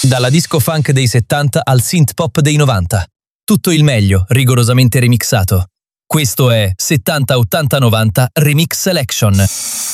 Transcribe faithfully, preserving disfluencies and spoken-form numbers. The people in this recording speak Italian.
Dalla disco funk dei settanta al synth pop dei novanta. Tutto il meglio, rigorosamente remixato. Questo è settanta ottanta novanta Remix Selection.